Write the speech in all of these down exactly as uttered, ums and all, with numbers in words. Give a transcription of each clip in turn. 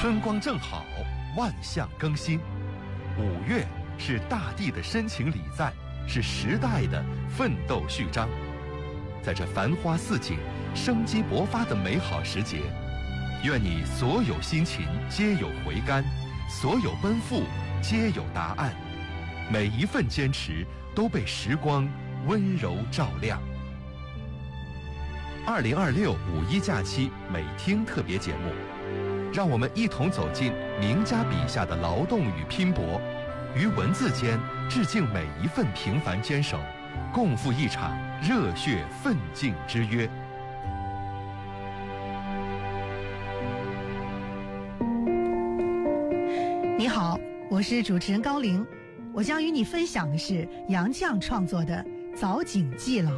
春光正好，万象更新。五月是大地的深情礼赞，是时代的奋斗序章。在这繁花似锦、生机勃发的美好时节，愿你所有辛勤皆有回甘，所有奔赴皆有答案，每一份坚持都被时光温柔照亮。二零二六五一假期美听特别节目，让我们一同走进名家笔下的劳动与拼搏，于文字间致敬每一份平凡坚守，共赴一场热血奋进之约。 你好，我是主持人高玲，我将与你分享的是杨绛创作的《早景记劳》。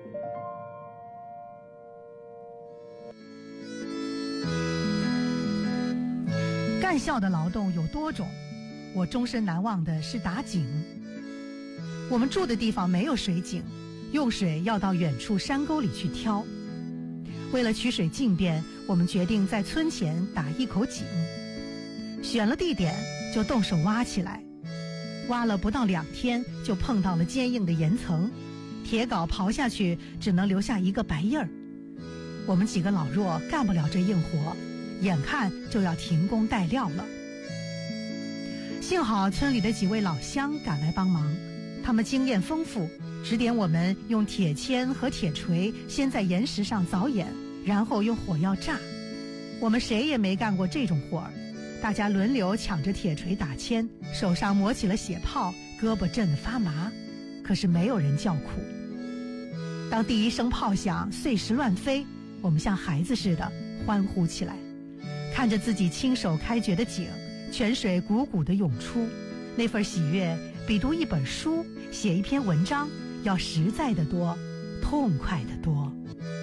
干校的劳动有多种，我终身难忘的是打井。我们住的地方没有水井，用水要到远处山沟里去挑。为了取水进便，我们决定在村前打一口井。选了地点，就动手挖起来。挖了不到两天，就碰到了坚硬的岩层，铁镐刨下去只能留下一个白印儿。我们几个老弱干不了这硬活，眼看就要停工待料了。幸好村里的几位老乡赶来帮忙，他们经验丰富，指点我们用铁签和铁锤先在岩石上凿眼，然后用火药炸。我们谁也没干过这种活儿，大家轮流抢着铁锤打签，手上磨起了血泡，胳膊震得发麻，可是没有人叫苦。当第一声炮响，碎石乱飞，我们像孩子似的欢呼起来，看着自己亲手开掘的井，泉水汩汩地涌出，那份喜悦比读一本书、写一篇文章要实在得多，痛快得多。